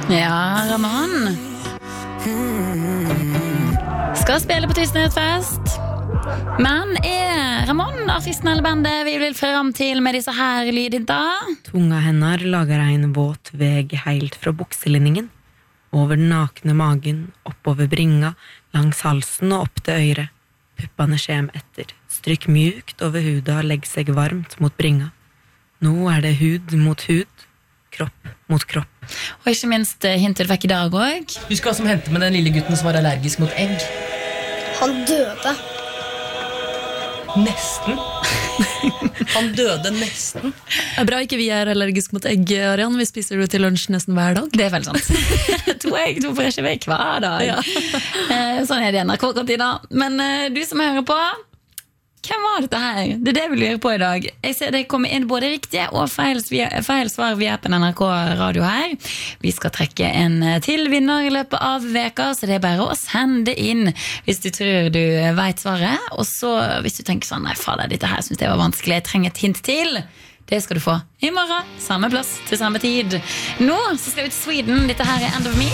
Ja, Ramón skal spille på Tusenhetsfest. Men Ramón artisten eller bandet vi vil fram til med disse her lydhinta? Tunga hennar lager en våt veg helt fra bukselinningen, over den nakne magen, oppover bringa, langs halsen og opp til øyre. Puppene skjem etter, stryk mjukt over huda og legg seg varmt mot bringa. Nå det hud mot hud, kropp mot kropp. Og ikke minst hintet vekk i dag også. Husk hva som hendte med den lille gutten som var allergisk mot egg. Han døde. Nesten. Han døde nesten. Det bra ikke vi allergisk mot egg, Arian. Vi spiser det til lunsj nesten hver dag. Det veldig sant. To egg, to fresh vekk hver dag. Ja. Sånn det i NRK-kantina. Men du som hører på, hvem var dette her? Det det vi lurer på i dag. Jeg ser det kommer inn både riktige og feil svar via appen NRK Radio her. Vi skal trekke en til vinner i løpet av veka, så det bare å sende inn hvis du tror du vet svaret. Og så hvis du tenker sånn, nei fader, dette her synes jeg var vanskelig, jeg trenger et hint til. Det skal du få i morgen, samme plass til samme tid. Nå så skal vi til Sweden. Dette her End of Me.